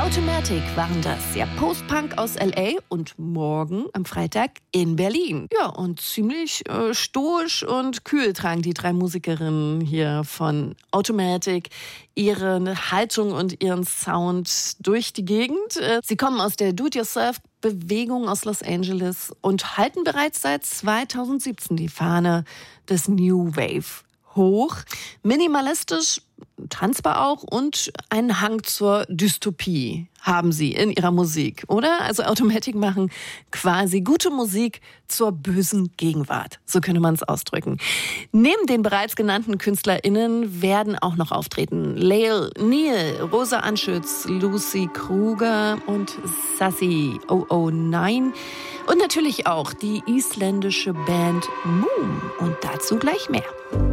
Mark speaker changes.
Speaker 1: Automatic waren das. Ja, Post-Punk aus L.A. und morgen am Freitag in Berlin. Ja, und ziemlich stoisch und kühl tragen die drei Musikerinnen hier von Automatic ihre Haltung und ihren Sound durch die Gegend. Sie kommen aus der Do-it-yourself-Bewegung aus Los Angeles und halten bereits seit 2017 die Fahne des New Wave hoch. Minimalistisch, tanzbar auch und einen Hang zur Dystopie haben sie in ihrer Musik, oder? Also Automatic machen quasi gute Musik zur bösen Gegenwart. So könnte man es ausdrücken. Neben den bereits genannten KünstlerInnen werden auch noch auftreten Lael Neal, Rosa Anschütz, Lucy Kruger und Sassy 009 und natürlich auch die isländische Band Moon. Und dazu gleich mehr.